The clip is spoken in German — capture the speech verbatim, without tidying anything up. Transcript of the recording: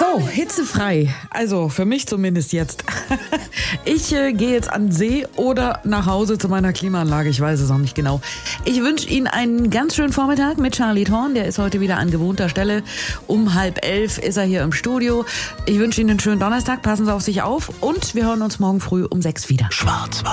So, hitzefrei. Also für mich zumindest jetzt. Ich äh, gehe jetzt an den See oder nach Hause zu meiner Klimaanlage. Ich weiß es noch nicht genau. Ich wünsche Ihnen einen ganz schönen Vormittag mit Charlie Thorn. Der ist heute wieder an gewohnter Stelle. Um halb elf ist er hier im Studio. Ich wünsche Ihnen einen schönen Donnerstag. Passen Sie auf sich auf. Und wir hören uns morgen früh um sechs wieder. Schwarz.